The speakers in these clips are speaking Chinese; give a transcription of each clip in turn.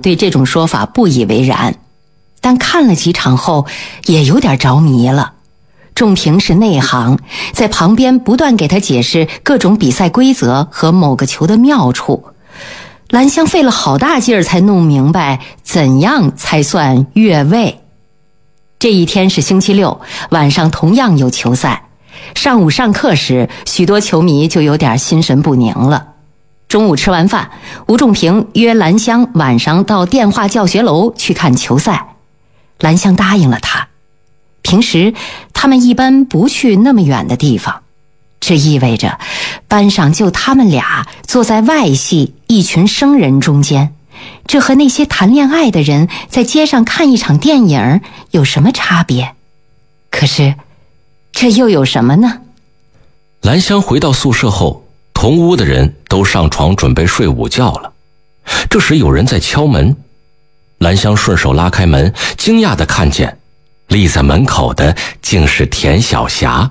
对这种说法不以为然，但看了几场后也有点着迷了。仲平是内行，在旁边不断给他解释各种比赛规则和某个球的妙处。兰香费了好大劲儿才弄明白怎样才算越位。这一天是星期六，晚上同样有球赛。上午上课时，许多球迷就有点心神不宁了。中午吃完饭，吴仲平约兰香晚上到电话教学楼去看球赛。兰香答应了他。平时他们一般不去那么远的地方，这意味着班上就他们俩坐在外系一群生人中间，这和那些谈恋爱的人在街上看一场电影有什么差别？可是这又有什么呢？ 兰香回到宿舍后，同屋的人都上床准备睡午觉了。这时有人在敲门，兰香顺手拉开门，惊讶地看见立在门口的竟是田晓霞。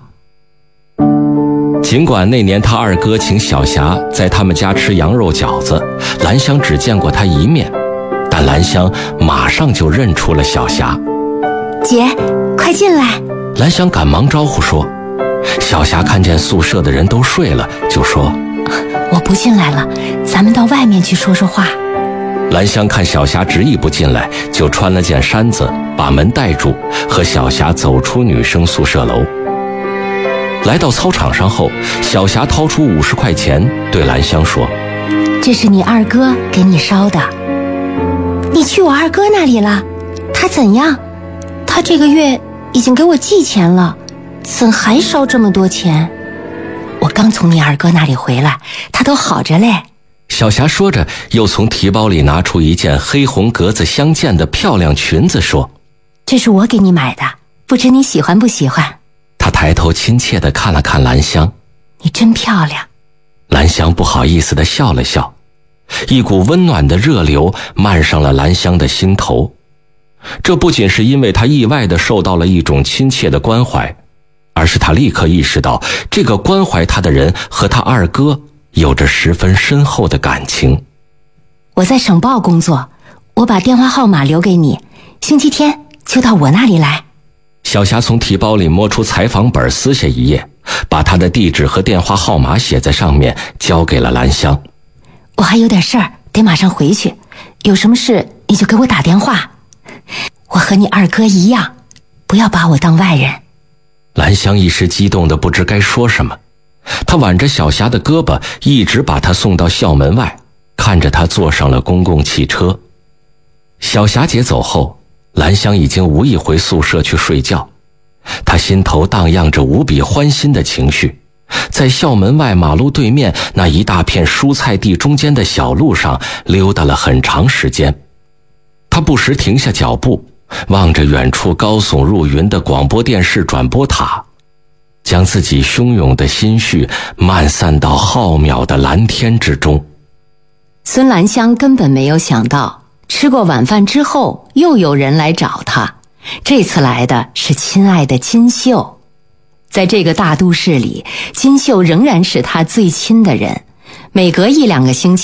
尽管那年他二哥请小霞在他们家吃羊肉饺子，兰香只见过他一面，但兰香马上就认出了小霞。 姐，快进来。 兰香赶忙招呼说。小霞看见宿舍的人都睡了，就说： 我不进来了，咱们到外面去说说话。 兰香看小霞执意不进来，就穿了件衫子把门带住，和小霞走出女生宿舍楼。来到操场上后，小霞掏出50块钱对兰香说： 这是你二哥给你烧的。你去我二哥那里了？他怎样？他这个月已经给我寄钱了，怎还烧这么多钱？我刚从你二哥那里回来，他都好着嘞。 小霞说着，又从提包里拿出一件黑红格子相间的漂亮裙子，说： 这是我给你买的，不知你喜欢不喜欢？ 她抬头亲切地看了看兰香。 你真漂亮。 兰香不好意思地笑了笑，一股温暖的热流漫上了兰香的心头。这不仅是因为她意外地受到了一种亲切的关怀，而是她立刻意识到这个关怀她的人和她二哥有着十分深厚的感情。 我在省报工作，我把电话号码留给你，星期天就到我那里来。 小霞从提包里摸出采访本，撕下一页，把她的地址和电话号码写在上面，交给了兰香。 我还有点事儿，得马上回去，有什么事你就给我打电话。我和你二哥一样，不要把我当外人。 兰香一时激动的不知该说什么，她挽着小霞的胳膊，一直把她送到校门外，看着她坐上了公共汽车。小霞姐走后，兰香已经无意回宿舍去睡觉，她心头荡漾着无比欢欣的情绪，在校门外马路对面那一大片蔬菜地中间的小路上溜达了很长时间。她不时停下脚步，望着远处高耸入云的广播电视转播塔，将自己汹涌的心绪漫散到浩渺的蓝天之中。 孙兰香根本没有想到，吃过晚饭之后又有人来找她，这次来的是亲爱的金秀。在这个大都市里，金秀仍然是她最亲的人，每隔1-2个星期